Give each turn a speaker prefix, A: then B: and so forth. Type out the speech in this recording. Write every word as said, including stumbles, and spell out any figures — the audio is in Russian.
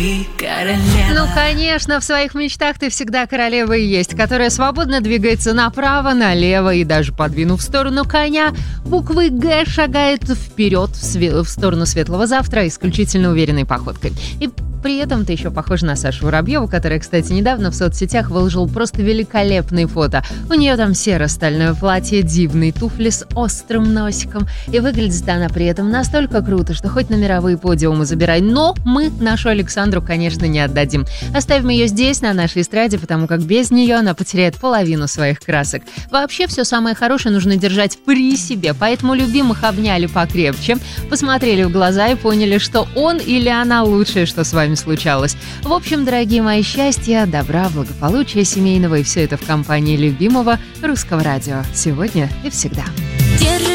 A: Ну, конечно, в своих мечтах ты всегда королева и есть, которая свободно двигается направо, налево и даже подвинув в сторону коня, буквой «Г» шагает вперед в, све- в сторону светлого завтра исключительно уверенной походкой. И при этом ты еще похожа на Сашу Воробьеву, которая, кстати, недавно в соцсетях выложила просто великолепные фото. У нее там серо-стальное платье, дивные туфли с острым носиком. И выглядит она при этом настолько круто, что хоть на мировые подиумы забирай. Но мы нашу Александру, конечно, не отдадим. Оставим ее здесь, на нашей эстраде, потому как без нее она потеряет половину своих красок. Вообще, все самое хорошее нужно держать при себе, поэтому любимых обняли покрепче, посмотрели в глаза и поняли, что он или она лучшее, что с вами случалось. В общем, дорогие мои, счастья, добра, благополучия семейного, и все это в компании любимого русского радио. Сегодня и всегда.